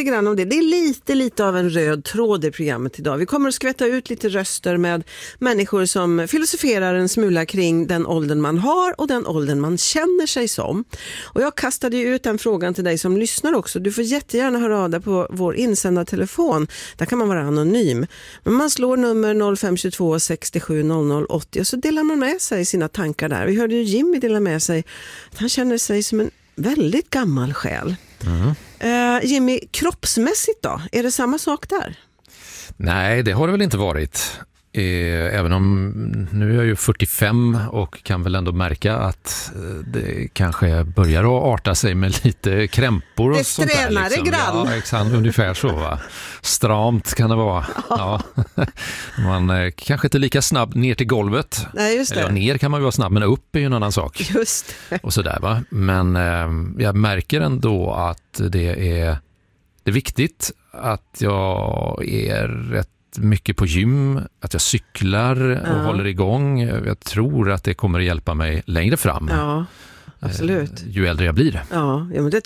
lite grann om det. Det är lite av en röd tråd i programmet idag. Vi kommer att skvätta ut lite röster med människor som filosoferar en smula kring den åldern man har och den åldern man känner sig som. Och jag kastade ju ut den frågan till dig som lyssnar också. Du får jättegärna höra av dig på vår insända telefon. Där kan man vara anonym. Men man slår nummer 0522 67 00 80 och så delar man med sig sina tankar där. Vi hörde ju Jimmy dela med sig att han känner sig som en väldigt gammal själ. Jimmy, kroppsmässigt då? Är det samma sak där? Nej, det har det väl inte varit. Även om nu är jag ju 45 och kan väl ändå märka att det kanske börjar att arta sig med lite krämpor och sånt där. Det liksom. Grann. Ja, exakt, ungefär så va. Stramt kan det vara. Ja. Man kanske inte lika snabb ner till golvet. Nej, just det. Eller ner kan man ju vara snabb, men upp är ju en annan sak. Just det. Och sådär va. Men jag märker ändå att det är viktigt att jag är rätt mycket på gym, att jag cyklar och håller igång. Jag tror att det kommer att hjälpa mig längre fram. Ja, absolut. Ju äldre jag blir. Ja, men det